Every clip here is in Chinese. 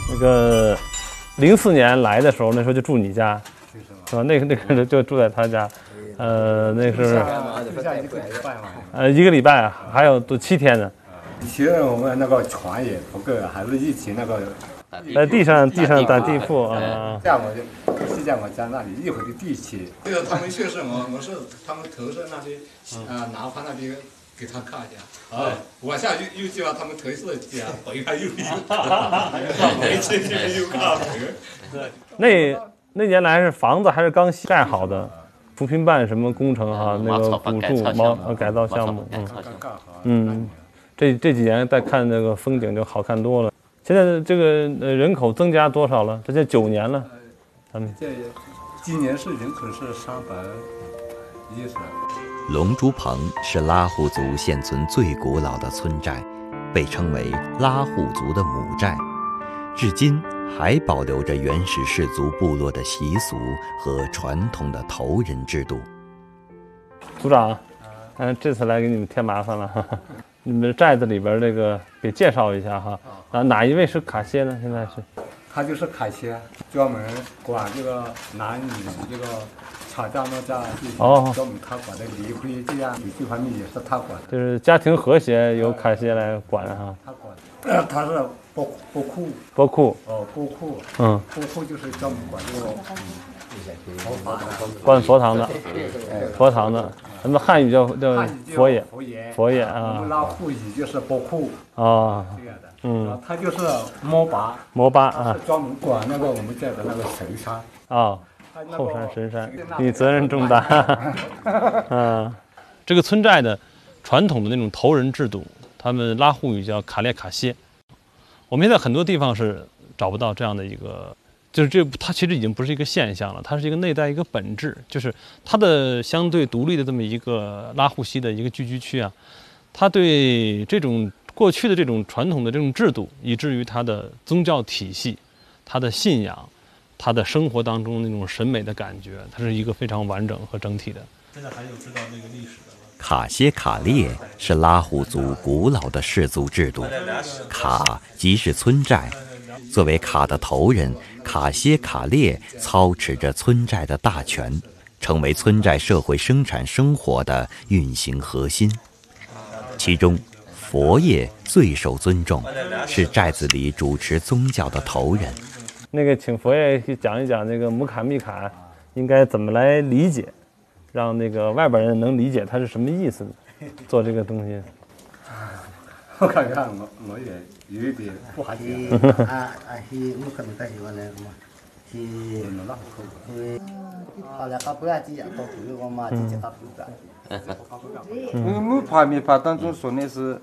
那个04年来的时候，那时候就住你家，是吧？那个就住在他家，那是1个礼拜啊，还有都7天呢。 以前我们那个床也不够，还是以前那个在地上打地铺啊。 在我家那里一会儿的地契。 这个他们确实，我是他们投射那边拿盘那边给他看一下。往下又叫他们投射家，回来又没进去又看。 那年来是房子还是刚盖好的，扶贫办什么工程哈，那个补助改造项目，这几年再看那个风景就好看多了。现在这个人口增加多少了？这就9年了，咱们今年是人口是310。 龙珠棚是拉祜族现存最古老的村寨，被称为拉祜族的母寨，至今还保留着原始氏族部落的习俗和传统的头人制度。 组长，这次来给你们添麻烦了。你们寨子里边这个给介绍一下哈。哪一位是卡歇呢？现在是？ 他就是卡歇，专门管这个男女这个吵架闹架这些，专门他管的离婚这样这方面也是他管的。 就是家庭和谐由卡歇来管哈。 他管，他是波库。 波库。 波库。波库就是专门管这个管佛堂的。佛堂的。咱们汉语叫佛爷。佛爷啊。 我们拉祜语就是波库。 哦。 这样的。他就是摩巴啊，是专门管那个我们这的那个神山啊，后山神山，你责任重大。这个村寨的传统的那种头人制度，他们拉祜语叫卡列卡歇。我们现在很多地方是找不到这样的一个，就是它其实已经不是一个现象了，它是一个内在一个本质，就是它的相对独立的这么一个拉祜西的一个聚居区啊，它对这种过去的这种传统的这种制度，以至于它的宗教体系、它的信仰、它的生活当中那种审美的感觉，它是一个非常完整和整体的。现在还有知道那个历史的吗？ 卡歇卡列是拉祜族古老的氏族制度，卡即是村寨，作为卡的头人，卡歇卡列操持着村寨的大权，成为村寨社会生产生活的运行核心。其中佛爷最受尊重，是寨子里主持宗教的头人。 那个，请佛爷讲一讲那个姆卡密卡应该怎么来理解，让那个外边人能理解它是什么意思呢？做这个东西。 我看看，我也有一点不好讲。 木帕米帕当中说的是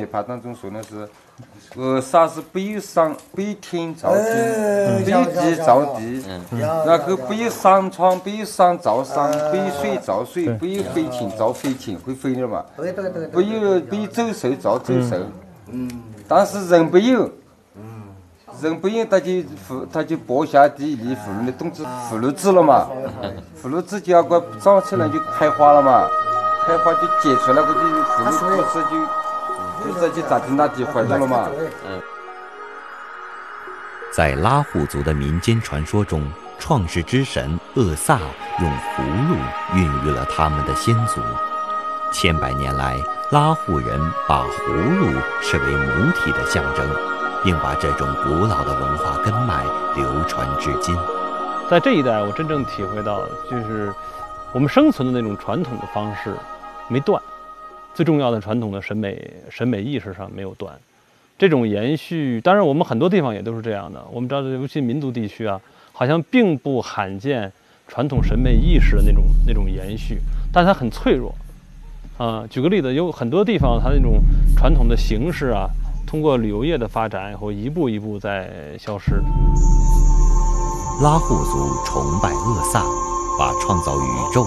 啥是北天造地，北地造地，然后北上床，北上造上，北水造水，北飞禽造飞禽，会飞的嘛？北走兽造走兽，但是人不有。人不用，他就播下地里葫芦的种子，葫芦籽了嘛，葫芦籽就要个长起来就开花了嘛，开花就结出来，个就葫芦果子就扎进那地怀着了嘛。 在拉祜族的民间传说中，创世之神厄萨用葫芦孕育了他们的先祖。千百年来，拉祜人把葫芦视为母体的象征，并把这种古老的文化根脉流传至今。 在这一代，我真正体会到，就是我们生存的那种传统的方式没断，最重要的传统的审美意识上没有断。这种延续，当然我们很多地方也都是这样的。我们知道，尤其民族地区啊，好像并不罕见传统审美意识的那种延续，但它很脆弱。举个例子，有很多地方它那种传统的形式啊，通过旅游业的发展以后，一步一步在消失。 拉祜族崇拜厄萨，把创造宇宙